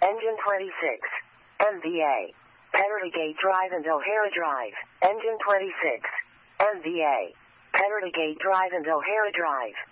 Engine 26. MVA. Pettergate Drive and O'Hara Drive. Engine 26. MVA. Pettergate Drive and O'Hara Drive.